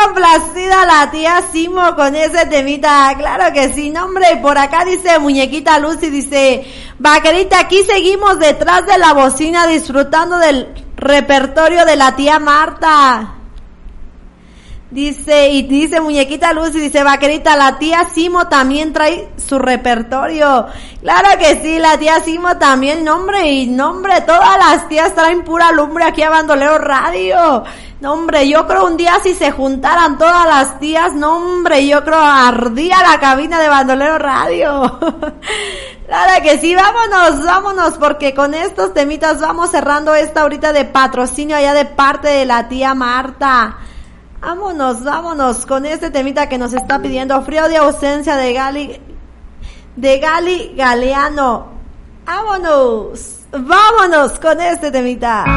complacida la tía Simo con ese temita, claro que sí, no hombre, por acá dice Muñequita Lucy, dice, vaquerita, aquí seguimos detrás de la bocina disfrutando del repertorio de la tía Marta. Dice Muñequita Lucy, dice, vaquerita, la tía Simo también trae su repertorio. Claro que sí, la tía Simo también, nombre, todas las tías traen pura lumbre aquí a Bandolero Radio. No, hombre, yo creo un día si se juntaran todas las tías, no, hombre, yo creo ardía la cabina de Bandolero Radio. Claro que sí, vámonos, porque con estos temitas vamos cerrando esta ahorita de patrocinio allá de parte de la tía Marta. Vámonos con este temita que nos está pidiendo Frío de ausencia de Gali Galeano. Vámonos con este temita.